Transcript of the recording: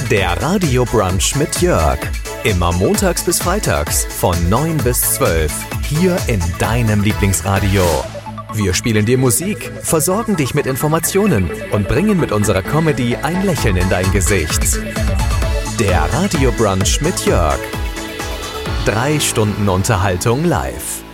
Der Radio Brunch mit Jörg. Immer montags bis freitags von 9 bis 12. Hier in deinem Lieblingsradio. Wir spielen dir Musik, versorgen dich mit Informationen und bringen mit unserer Comedy ein Lächeln in dein Gesicht. Der Radio Brunch mit Jörg. 3 Stunden Unterhaltung live.